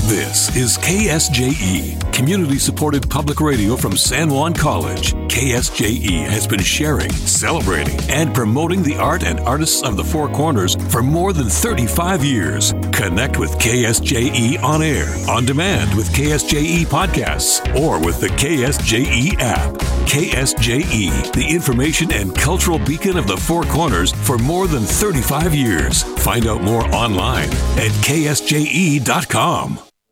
This is KSJE, community-supported public radio from San Juan College. KSJE has been sharing, celebrating, and promoting the art and artists of the Four Corners for more than 35 years. Connect with KSJE on air, on demand with KSJE podcasts, or with the KSJE app. KSJE, the information and cultural beacon of the Four Corners for more than 35 years. Find out more online at ksje.com.